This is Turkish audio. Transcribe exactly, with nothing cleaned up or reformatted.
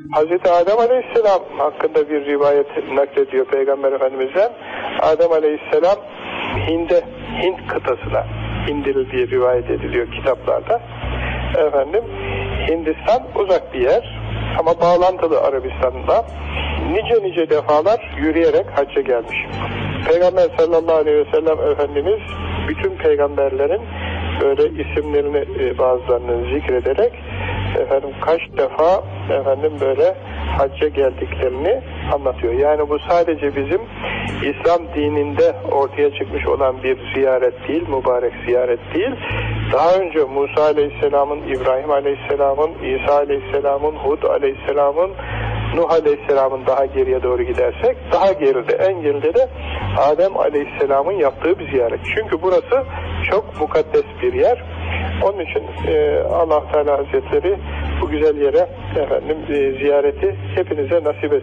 Hazreti Adem Aleyhisselam hakkında bir rivayet naklediyor Peygamber Efendimiz'den. Adem Aleyhisselam Hind'e, Hint kıtasına indirildiği rivayet ediliyor kitaplarda. Efendim, Hindistan uzak bir yer ama bağlantılı Arabistan'da. Nice nice defalar yürüyerek hacca gelmiş. Peygamber sallallahu aleyhi ve sellem Efendimiz bütün peygamberlerin böyle isimlerini bazılarını zikrederek efendim kaç defa efendim böyle hacca geldiklerini anlatıyor. Yani bu sadece bizim İslam dininde ortaya çıkmış olan bir ziyaret değil, mübarek ziyaret değil. Daha önce Musa Aleyhisselam'ın, İbrahim Aleyhisselam'ın, İsa Aleyhisselam'ın, Hud Aleyhisselam'ın, Nuh Aleyhisselam'ın daha geriye doğru gidersek, daha geride, en geride de Adem Aleyhisselam'ın yaptığı bir ziyaret. Çünkü burası çok mukaddes bir yer. Onun için e, Allah Teala Hazretleri bu güzel yere efendim e, ziyareti hepinize nasip etsin.